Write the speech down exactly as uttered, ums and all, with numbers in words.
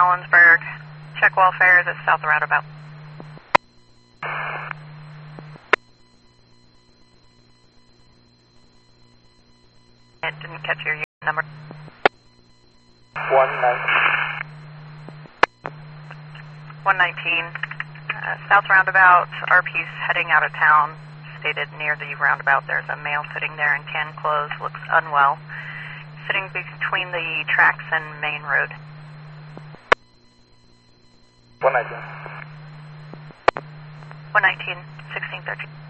Ellensburg. Check welfare, the south roundabout. I didn't catch your unit number. one nineteen. one nineteen. Uh, south roundabout, R P's heading out of town. Stated near the roundabout there's a male sitting there in tan clothes, looks unwell. Sitting between the tracks and main road. one nineteen. one nineteen, sixteen thirteen.